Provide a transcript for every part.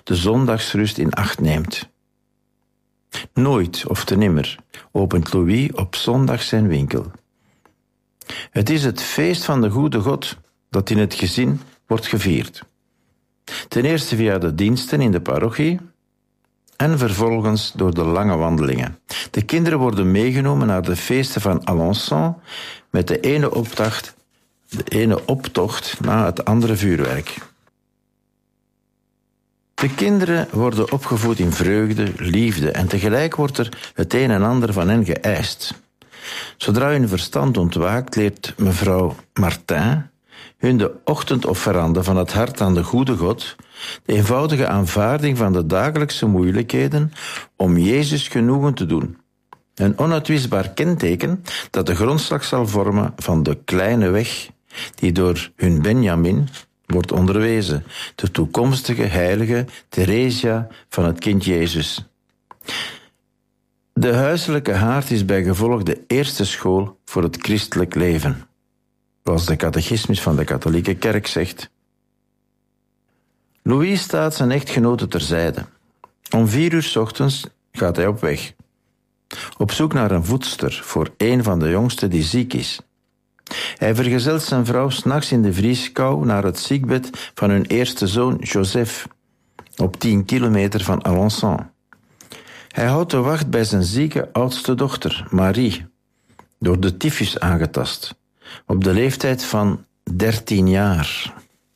de zondagsrust in acht neemt. Nooit of te nimmer opent Louis op zondag zijn winkel. Het is het feest van de goede God dat in het gezin wordt gevierd. Ten eerste via de diensten in de parochie en vervolgens door de lange wandelingen. De kinderen worden meegenomen naar de feesten van Alençon met de ene optocht na het andere vuurwerk. De kinderen worden opgevoed in vreugde, liefde en tegelijk wordt er het een en ander van hen geëist. Zodra hun verstand ontwaakt, leert mevrouw Martin hun de ochtendofferande van het hart aan de goede God, de eenvoudige aanvaarding van de dagelijkse moeilijkheden om Jezus genoegen te doen. Een onuitwisbaar kenteken dat de grondslag zal vormen van de kleine weg die door hun Benjamin wordt onderwezen, de toekomstige heilige Theresia van het kind Jezus. De huiselijke haard is bijgevolg de eerste school voor het christelijk leven, zoals de catechismus van de katholieke kerk zegt. Louis staat zijn echtgenote terzijde. Om 4 uur 's ochtends gaat hij op weg, op zoek naar een voedster voor een van de jongsten die ziek is. Hij vergezelt zijn vrouw 's nachts in de vrieskou naar het ziekbed van hun eerste zoon Joseph, op 10 kilometer van Alençon. Hij houdt de wacht bij zijn zieke oudste dochter, Marie, door de tyfus aangetast, op de leeftijd van 13 jaar.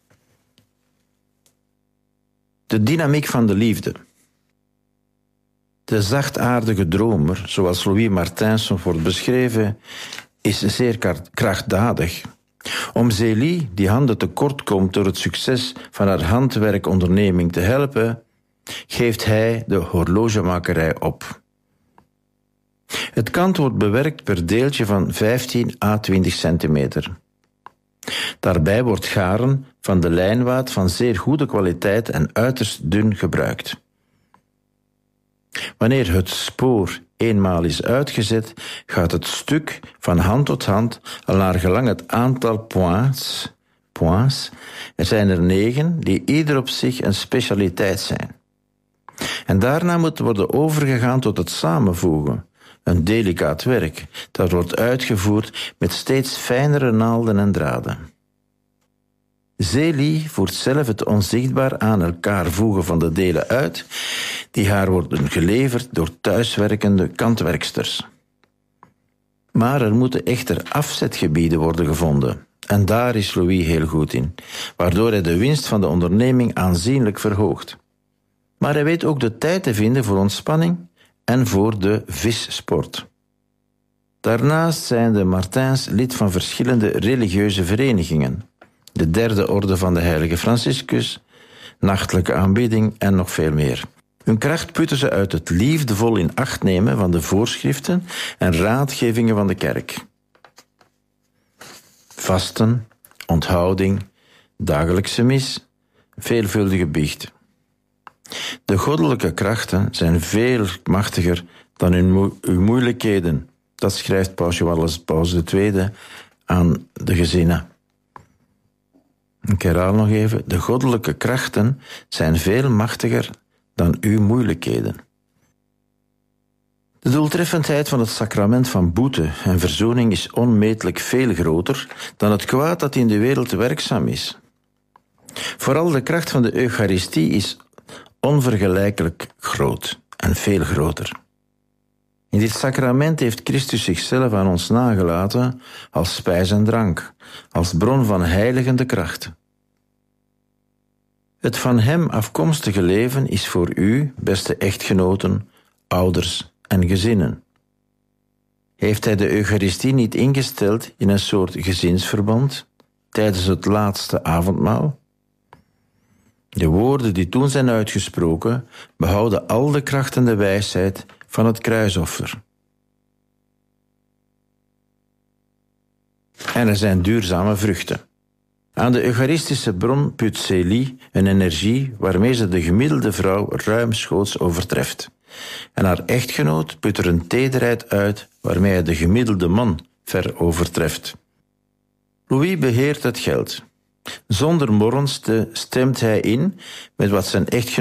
De dynamiek van de liefde. De zachtaardige dromer, zoals Louis Martin wordt beschreven, is zeer krachtdadig. Om Zélie, die handen tekort komt door het succes van haar handwerkonderneming te helpen, geeft hij de horlogemakerij op. Het kant wordt bewerkt per deeltje van 15 à 20 centimeter. Daarbij wordt garen van de lijnwaad van zeer goede kwaliteit en uiterst dun gebruikt. Wanneer het spoor eenmaal is uitgezet, gaat het stuk van hand tot hand al naar gelang het aantal points. Er zijn er 9 die ieder op zich een specialiteit zijn. En daarna moet worden overgegaan tot het samenvoegen, een delicaat werk dat wordt uitgevoerd met steeds fijnere naalden en draden. Zélie voert zelf het onzichtbaar aan elkaar voegen van de delen uit, die haar worden geleverd door thuiswerkende kantwerksters. Maar er moeten echter afzetgebieden worden gevonden, en daar is Louis heel goed in, waardoor hij de winst van de onderneming aanzienlijk verhoogt. Maar hij weet ook de tijd te vinden voor ontspanning en voor de vissport. Daarnaast zijn de Martins lid van verschillende religieuze verenigingen, de 3e orde van de heilige Franciscus, nachtelijke aanbidding en nog veel meer. Hun kracht putten ze uit het liefdevol in acht nemen van de voorschriften en raadgevingen van de kerk. Vasten, onthouding, dagelijkse mis, veelvuldige biecht. De goddelijke krachten zijn veel machtiger dan uw moeilijkheden. Dat schrijft Paus Johannes Paus II aan de gezinnen. Ik herhaal nog even. De goddelijke krachten zijn veel machtiger dan uw moeilijkheden. De doeltreffendheid van het sacrament van boete en verzoening is onmetelijk veel groter dan het kwaad dat in de wereld werkzaam is. Vooral de kracht van de Eucharistie is onvergelijkelijk groot en veel groter. In dit sacrament heeft Christus zichzelf aan ons nagelaten als spijs en drank, als bron van heiligende kracht. Het van hem afkomstige leven is voor u, beste echtgenoten, ouders en gezinnen. Heeft hij de Eucharistie niet ingesteld in een soort gezinsverband tijdens het laatste avondmaal? De woorden die toen zijn uitgesproken behouden al de kracht en de wijsheid van het kruisoffer. En er zijn duurzame vruchten. Aan de Eucharistische bron put Zélie een energie waarmee ze de gemiddelde vrouw ruimschoots overtreft. En haar echtgenoot put er een tederheid uit waarmee hij de gemiddelde man ver overtreft. Louis beheert het geld. Zonder morrens stemt hij in met wat zijn echtgenoot